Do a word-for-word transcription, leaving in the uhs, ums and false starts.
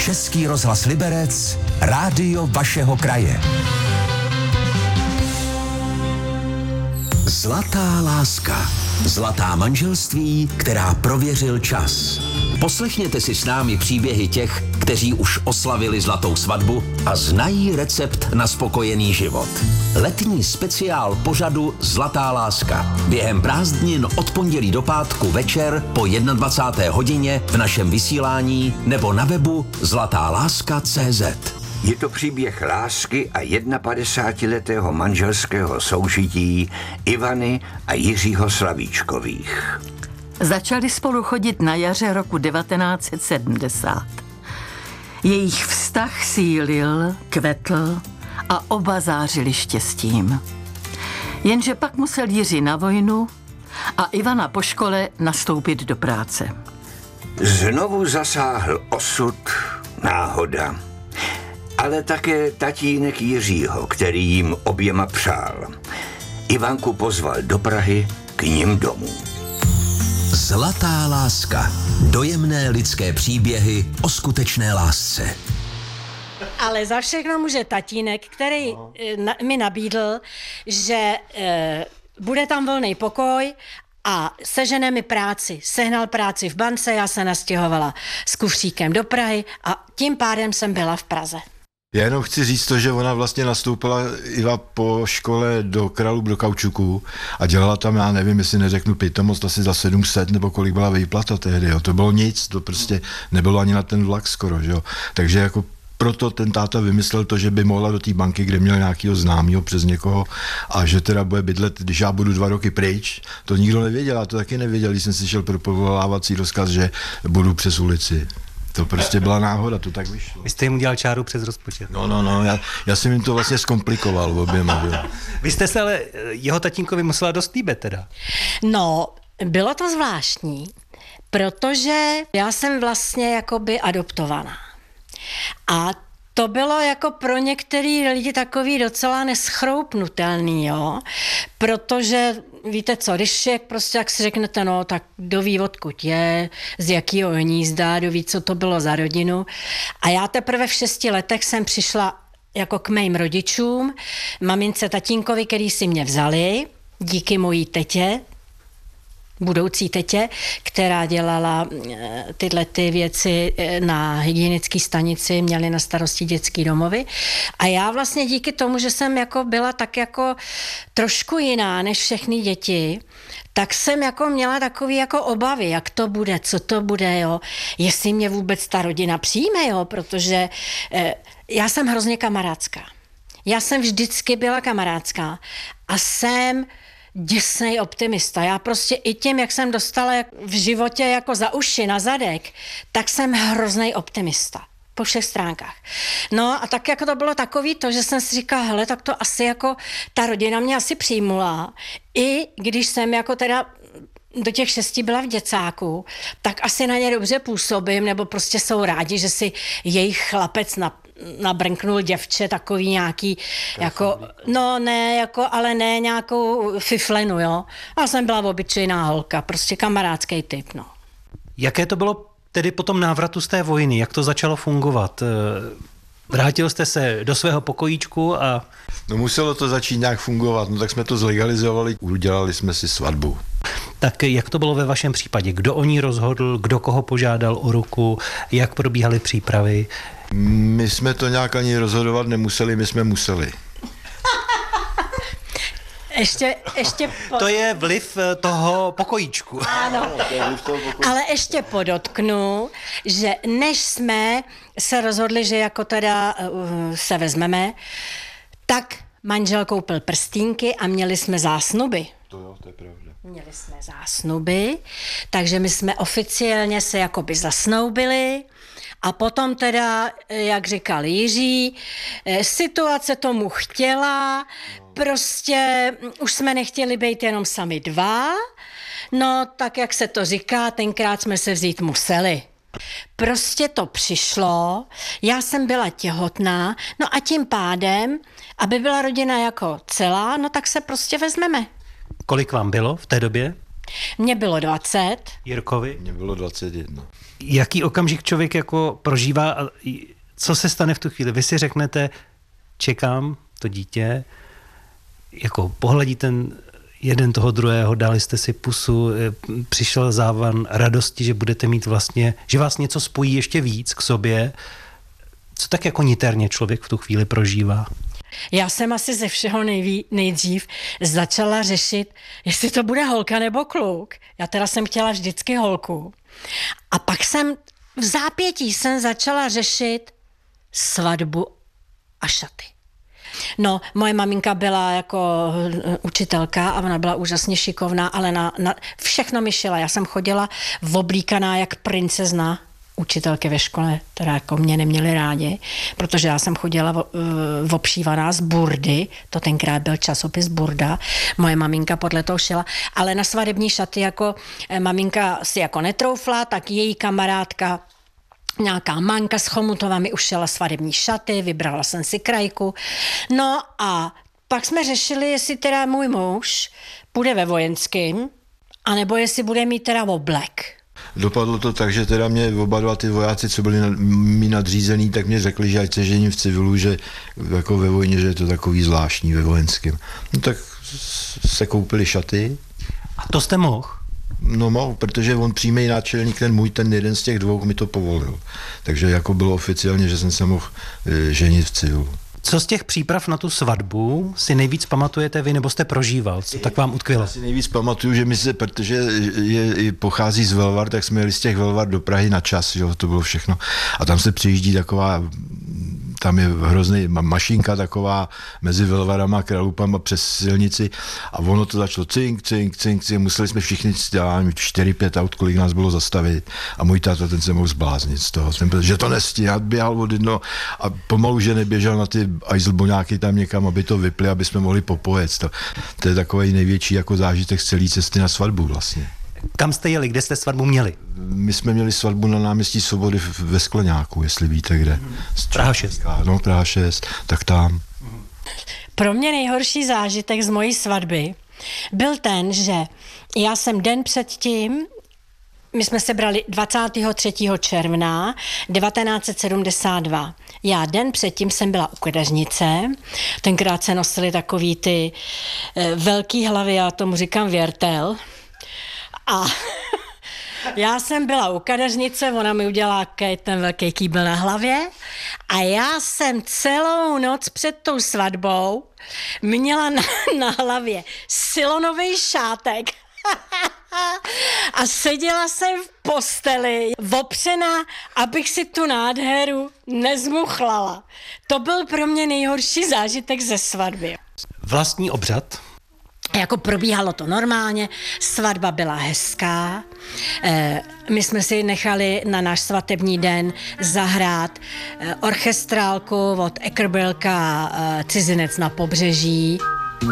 Český rozhlas Liberec, rádio vašeho kraje. Zlatá láska. Zlatá manželství, která prověřil čas. Poslechněte si s námi příběhy těch, kteří už oslavili zlatou svatbu a znají recept na spokojený život. Letní speciál pořadu Zlatá láska. Během prázdnin od pondělí do pátku večer po dvacáté jedné hodině v našem vysílání nebo na webu zlatá láska tečka cé zet. Je to příběh lásky a padesátiletého manželského soužití Ivany a Jiřího Slavíčkových. Začali spolu chodit na jaře roku devatenáct set sedmdesát. Jejich vztah sílil, kvetl a oba zářili štěstím. Jenže pak musel Jiří na vojnu a Ivana po škole nastoupit do práce. Znovu zasáhl osud, náhoda, ale také tatínek Jiřího, který jim oběma přál. Ivanku pozval do Prahy k nim domů. Zlatá láska. Dojemné lidské příběhy o skutečné lásce. Ale za všechno může tatínek, který no. na, mi nabídl, že e, bude tam volný pokoj a sežene mi práci. Sehnal práci v bance, já se nastěhovala s kufříkem do Prahy a tím pádem jsem byla v Praze. Já jenom chci říct to, že ona vlastně nastoupila Iva po škole do Kralub do Kaučuku a dělala tam, já nevím, jestli neřeknu pětomost, asi za sedm set nebo kolik byla výplata tehdy, jo. To bylo nic, to prostě nebylo ani na ten vlak skoro, že jo. Takže jako proto ten táta vymyslel to, že by mohla do té banky, kde měl nějakého známého přes někoho a že teda bude bydlet, když já budu dva roky pryč. To nikdo nevěděl, já to taky nevěděl, když jsem si šel pro povolávací rozkaz, že budu přes ulici. To prostě byla náhoda, to tak vyšlo. Vy jste jim udělal čáru přes rozpočet. No, no, no, já, já jsem jim to vlastně zkomplikoval oběma. Jo. Vy jste se ale jeho tatínkovi musela dost líbit teda. No, bylo to zvláštní, protože já jsem vlastně jakoby adoptovaná. A to bylo jako pro některý lidi takový docela neschroupnutelný, jo, protože víte co, když je prostě, jak si řeknete, no, tak kdo ví, odkud je, z jakýho hnízda, kdo ví, co to bylo za rodinu. A já teprve v šesti letech jsem přišla jako k mým rodičům, mamince, tatínkovi, který si mě vzali, díky mojí tetě, budoucí tetě, která dělala tyhle ty věci na hygienické stanici, měli na starosti dětský domovy. A já vlastně díky tomu, že jsem jako byla tak jako trošku jiná než všechny děti, tak jsem jako měla takový jako obavy, jak to bude, co to bude, jo, jestli mě vůbec ta rodina přijme, jo, protože eh, já jsem hrozně kamarádská. Já jsem vždycky byla kamarádská a jsem děsnej optimista. Já prostě i tím, jak jsem dostala v životě jako za uši, na zadek, tak jsem hroznej optimista. Po všech stránkách. No a tak jako to bylo takový to, že jsem si říkala, hele, tak to asi jako ta rodina mě asi přijmula. I když jsem jako teda do těch šesti byla v děcáku, tak asi na ně dobře působím, nebo prostě jsou rádi, že si jejich chlapec na nabrnknul děvče takový nějaký, jako, no ne, jako, ale ne nějakou fiflenu, jo. Já jsem byla obyčejná holka, prostě kamarádský typ, no. Jaké to bylo tedy po tom návratu z té vojny? Jak to začalo fungovat? Vrátil jste se do svého pokojíčku a... No muselo to začít nějak fungovat, no tak jsme to zlegalizovali, udělali jsme si svatbu. Tak jak to bylo ve vašem případě? Kdo o ní rozhodl, kdo koho požádal o ruku, jak probíhaly přípravy? My jsme to nějak ani rozhodovat nemuseli, my jsme museli. Ještě, ještě pod... To je vliv toho pokojíčku. Ano, ale ještě podotknu, že než jsme se rozhodli, že jako teda uh, se vezmeme, tak manžel koupil prstínky a měli jsme zásnuby. To jo, to je pravda. Měli jsme zásnuby, takže my jsme oficiálně se jakoby zasnoubili. A potom teda, jak říkal Jiří, situace tomu chtěla, prostě už jsme nechtěli být jenom sami dva, no tak jak se to říká, tenkrát jsme se vzít museli. Prostě to přišlo, já jsem byla těhotná, no a tím pádem, aby byla rodina jako celá, no tak se prostě vezmeme. Kolik vám bylo v té době? Mně bylo dvacet. Jirkovi? Mně bylo dvacet jedna. Jaký okamžik člověk jako prožívá a co se stane v tu chvíli? Vy si řeknete, čekám to dítě, jako pohledí ten jeden toho druhého, dali jste si pusu, přišel závan radosti, že budete mít vlastně, že vás něco spojí ještě víc k sobě. Co tak jako niterně člověk v tu chvíli prožívá? Já jsem asi ze všeho nejví, nejdřív začala řešit, jestli to bude holka nebo kluk. Já teda jsem chtěla vždycky holku. A pak jsem v zápětí jsem začala řešit svatbu a šaty. No, moje maminka byla jako učitelka a ona byla úžasně šikovná, ale na, na všechno mi šila. Já jsem chodila oblíkaná jak princezna. Učitelky ve škole, teda jako mě neměli rádi, protože já jsem chodila obšívaná z Burdy, to tenkrát byl časopis Burda, moje maminka podle toho šila, ale na svadební šaty jako maminka si jako netroufla, tak její kamarádka nějaká Manka z Chomutova mi ušila svadební šaty, vybrala jsem si krajku. No a pak jsme řešili, jestli teda můj muž půjde ve vojenským, anebo jestli bude mít teda oblek. Dopadlo to tak, že teda mě oba dva ty vojáci, co byli mi nadřízený, tak mě řekli, že ať se žením v civilu, že jako ve vojně, že je to takový zvláštní ve vojenském. No tak se koupili šaty. A to jste mohl? No mohl, protože on přímý náčelník, ten můj, ten jeden z těch dvou mi to povolil. Takže jako bylo oficiálně, že jsem se mohl ženit v civilu. Co z těch příprav na tu svatbu si nejvíc pamatujete vy, nebo jste prožíval? Co tak vám utkvělo? Já si nejvíc pamatuju, že my se, protože je, pochází z Velvar, tak jsme jeli z těch Velvar do Prahy na čas, jo, to bylo všechno. A tam se přijíždí taková, tam je hrozný mašinka taková mezi Velvarama a Kralupama přes silnici a ono to začalo cink, cink, cink, cink. Museli jsme všichni, čtyři, pět aut, kolik nás bylo zastavit a můj táta, ten se mohl zbláznit z toho, ten, že to nestíhal, běhal od jedno a pomalu, že neběžel na ty ajzlboňáky tam někam, aby to vypli, aby jsme mohli popojet. To, to je takový největší jako zážitek z celé cesty na svatbu vlastně. Kam jste jeli, kde jste svatbu měli? My jsme měli svatbu na náměstí Svobody ve Skleňáku, jestli víte kde. Praha šest. No, Praha šest, tak tam. Pro mě nejhorší zážitek z mojí svatby byl ten, že já jsem den předtím, my jsme se brali dvacátého třetího června devatenáct set sedmdesát dva. Já den předtím jsem byla u kadeřnice, tenkrát se nosily takový ty e, velký hlavy, já tomu říkám věrtel. A já jsem byla u kadeřnice, ona mi udělala ten velký kýbl na hlavě a já jsem celou noc před tou svatbou měla na, na hlavě silonový šátek a seděla jsem v posteli opřená, abych si tu nádheru nezmuchlala. To byl pro mě nejhorší zážitek ze svatby. Vlastní obřad? Jako probíhalo to normálně, svatba byla hezká, e, my jsme si nechali na náš svatební den zahrát e, orchestrálku od Eckerbelka e, Cizinec na pobřeží.